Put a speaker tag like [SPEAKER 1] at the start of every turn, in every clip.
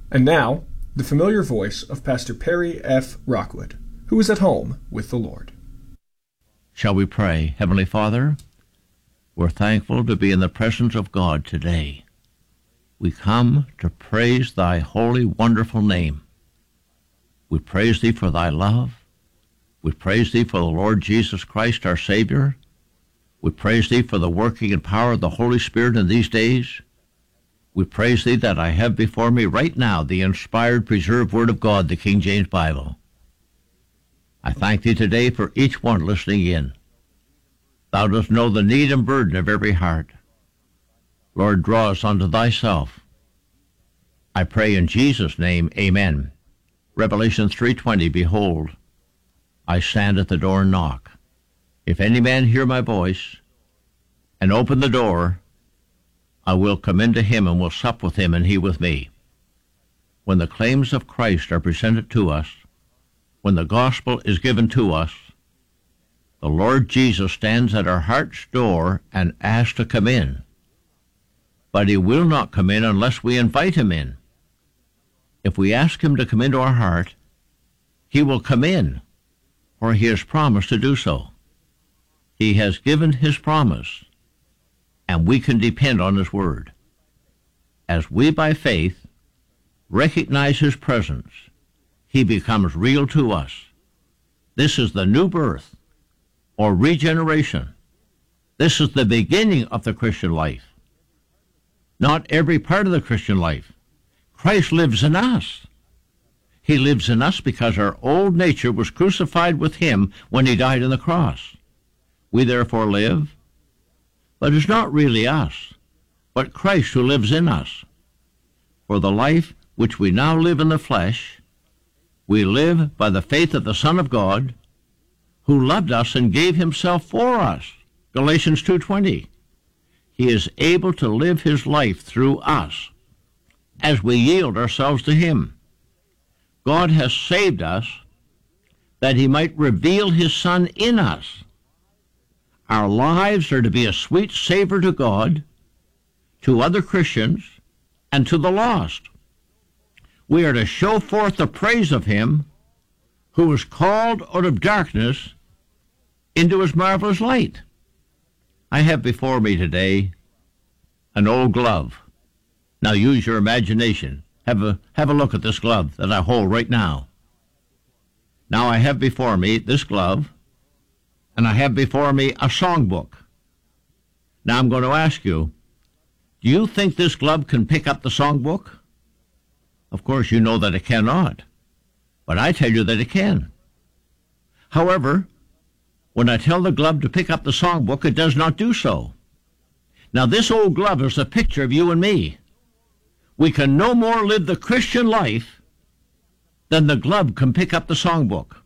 [SPEAKER 1] And now, the familiar voice of Pastor Perry F. Rockwood, who is at home with the Lord.
[SPEAKER 2] Shall we pray? Heavenly Father, we're thankful to be in the presence of God today. We come to praise thy holy, wonderful name. We praise thee for thy love. We praise thee for the Lord Jesus Christ, our Savior. We praise thee for the working and power of the Holy Spirit in these days. We praise thee that I have before me right now the inspired, preserved Word of God, the King James Bible. I thank thee today for each one listening in. Thou dost know the need and burden of every heart. Lord, draw us unto thyself. I pray in Jesus' name, amen. Revelation 3:20, behold, I stand at the door and knock. If any man hear my voice and open the door, I will come into him and will sup with him and he with me. When the claims of Christ are presented to us, when the gospel is given to us, the Lord Jesus stands at our heart's door and asks to come in. But he will not come in unless we invite him in. If we ask him to come into our heart, he will come in, for he has promised to do so. He has given his promise, and we can depend on his word. As we, by faith, recognize his presence, he becomes real to us. This is the new birth, or regeneration. This is the beginning of the Christian life. Not every part of the Christian life. Christ lives in us. He lives in us because our old nature was crucified with him when he died on the cross. We therefore live, but it's not really us, but Christ who lives in us. For the life which we now live in the flesh, we live by the faith of the Son of God, who loved us and gave himself for us. Galatians 2:20. He is able to live his life through us as we yield ourselves to him. God has saved us that he might reveal his Son in us. Our lives are to be a sweet savor to God, to other Christians, and to the lost. We are to show forth the praise of him who was called out of darkness into his marvelous light. I have before me today an old glove. Now use your imagination. Have a look at this glove that I hold right now. Now I have before me this glove, and I have before me a songbook. Now I'm going to ask you, do you think this glove can pick up the songbook? Of course you know that it cannot, but I tell you that it can. However, when I tell the glove to pick up the songbook, it does not do so. Now this old glove is a picture of you and me. We can no more live the Christian life than the glove can pick up the songbook.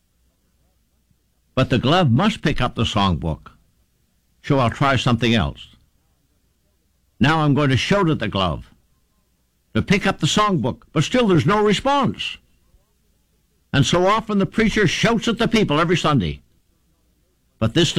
[SPEAKER 2] But the glove must pick up the songbook. So I'll try something else. Now I'm going to shout at the glove to pick up the songbook, but still there's no response. And so often the preacher shouts at the people every Sunday. But this